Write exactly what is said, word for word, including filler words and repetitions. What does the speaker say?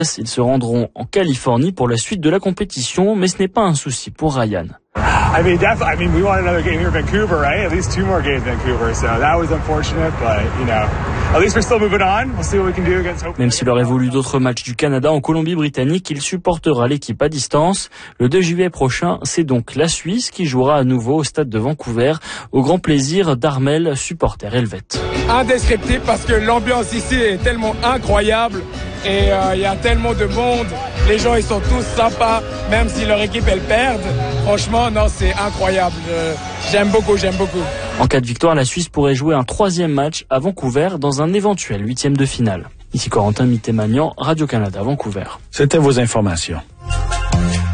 Ils se rendront en Californie pour la suite de la compétition, mais ce n'est pas un souci pour Ryan. I mean, definitely. I mean, we want another game here in Vancouver, right? At least two more games in Vancouver. So that was unfortunate, but you know, at least we're still moving on. We'll see what we can do against Hope. Même s'il aurait voulu d'autres matchs du Canada en Colombie-Britannique, il supportera l'équipe à distance. Le deux juillet prochain, c'est donc la Suisse qui jouera à nouveau au stade de Vancouver, au grand plaisir d'Armel, supporter helvète. Indescriptible parce que l'ambiance ici est tellement incroyable et il euh, y a tellement de monde. Les gens ils sont tous sympas, même si leur équipe elle perd. Franchement, non, c'est incroyable. Euh, j'aime beaucoup, j'aime beaucoup. En cas de victoire, la Suisse pourrait jouer un troisième match à Vancouver dans un éventuel huitième de finale. Ici Corentin Mitté-Magnan, Radio-Canada, Vancouver. C'était vos informations.